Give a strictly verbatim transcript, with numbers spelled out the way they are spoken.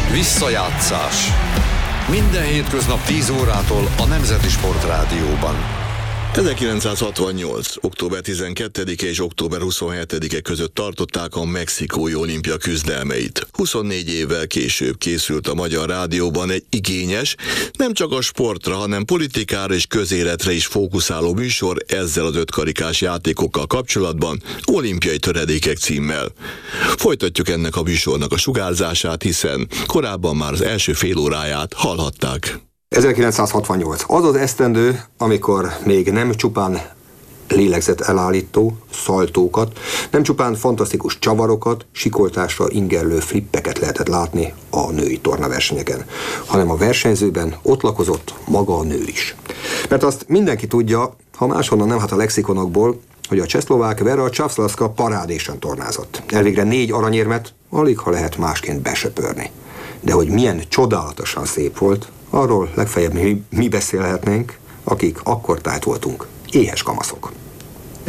Visszajátszás. Minden hétköznap tíz órától a Nemzeti Sportrádióban. ezerkilencszázhatvannyolc. október tizenkettedike és október huszonhetedike között tartották a mexikói olimpia küzdelmeit. huszonnégy évvel később készült a Magyar Rádióban egy igényes, nem csak a sportra, hanem politikára és közéletre is fókuszáló műsor ezzel az ötkarikás játékokkal kapcsolatban, Olimpiai Töredékek címmel. Folytatjuk ennek a műsornak a sugárzását, hiszen korábban már az első fél óráját hallhatták. ezerkilencszázhatvannyolc. Az az esztendő, amikor még nem csupán lélegzet elállító szaltókat, nem csupán fantasztikus csavarokat, sikoltásra ingerlő flippeket lehetett látni a női tornaversenyeken, hanem a versenyzőben ott lakozott maga a nő is. Mert azt mindenki tudja, ha máshonnan nem, hát a lexikonokból, hogy a csehszlovák Vera Csavslavska parádésen tornázott. Elvégre négy aranyérmet alig ha lehet másként besöpörni. De hogy milyen csodálatosan szép volt, arról legfeljebb mi, mi beszélhetnénk, akik akkor tájt voltunk, éhes kamaszok.